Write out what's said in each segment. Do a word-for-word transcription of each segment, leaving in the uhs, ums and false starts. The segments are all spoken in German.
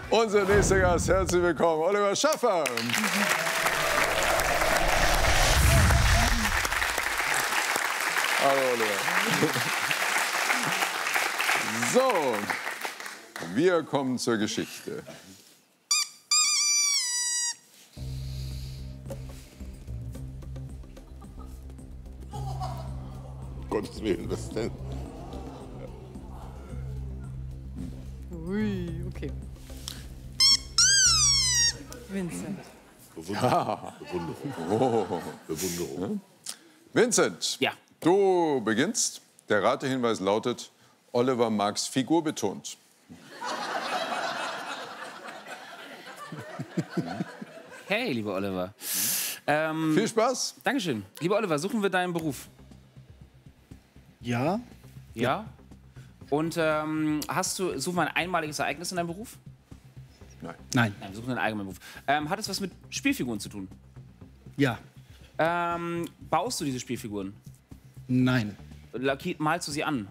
Unser nächster Gast, herzlich willkommen, Oliver Schaffer. Hallo, Oliver. So, wir kommen zur Geschichte. Gottes Willen, was denn? Ui, okay. Vincent. Ja. Bewunderung. Oh. Bewunderung. Vincent, Ja. du beginnst. Der Ratehinweis lautet, Oliver Marx Figur betont. Hey, lieber Oliver. Ähm, Viel Spaß. Dankeschön. Lieber Oliver, suchen wir deinen Beruf? Ja. Ja. Und ähm, hast du, suchen wir ein einmaliges Ereignis in deinem Beruf? Nein. Nein. Nein, wir suchen einen allgemeinen Beruf. Ähm, hat es was mit Spielfiguren zu tun? Ja. Ähm, baust du diese Spielfiguren? Nein. Lackiert, malst du sie an?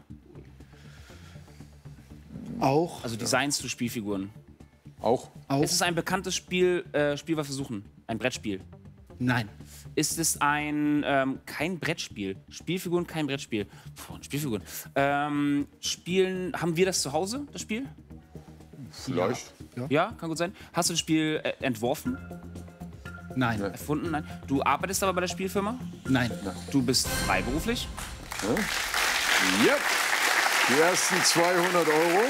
Auch. Also designst du Spielfiguren? Auch? Auch. Ist es ein bekanntes Spiel, äh, Spiel, was wir suchen? Ein Brettspiel? Nein. Ist es ein, ähm, kein Brettspiel? Spielfiguren, kein Brettspiel. Puh, Spielfiguren. Ähm, spielen, haben wir das zu Hause, das Spiel? Vielleicht. Ja, kann gut sein. Hast du das Spiel äh, entworfen, Nein. erfunden? Nein. Du arbeitest aber bei der Spielfirma? Nein. Du bist freiberuflich? Ja. Die ersten zweihundert Euro.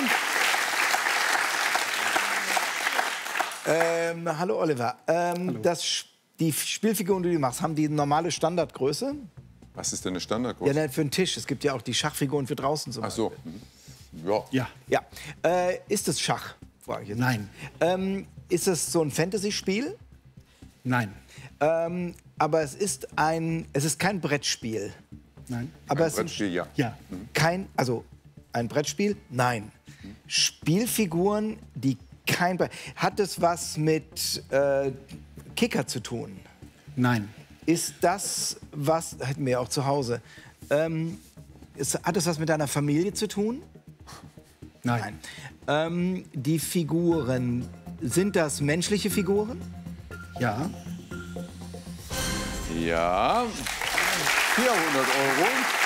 Ähm, hallo Oliver. Ähm, Das, Sch- die Spielfiguren, die du machst, haben die eine normale Standardgröße? Was ist denn eine Standardgröße? Ja, nein, für einen Tisch. Es gibt ja auch die Schachfiguren für draußen. Zum Ach so. Ja. Ja. Ja. Äh, ist es Schach? Frage ich jetzt. Nein. Ähm, ist es so ein Fantasy-Spiel? Nein. Ähm, aber es ist ein, es ist kein Brettspiel. Nein. Aber Ein es ist Brettspiel, ja. Ja. kein, also ein Brettspiel? Nein. Spielfiguren, die kein Brett. Hat es was mit äh, Kicker zu tun? Nein. Ist das was, hätten wir ja auch zu Hause, ähm, ist, hat es was mit deiner Familie zu tun? Nein. Ähm, die Figuren, sind das menschliche Figuren? Ja. Ja. vierhundert Euro.